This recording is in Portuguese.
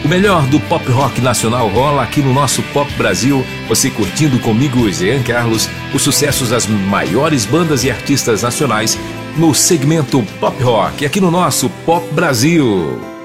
O melhor do pop rock nacional rola aqui no nosso Pop Brasil. Você curtindo comigo, Jean Carlos, os sucessos das maiores bandas e artistas nacionais no segmento pop rock, aqui no nosso Pop Brasil.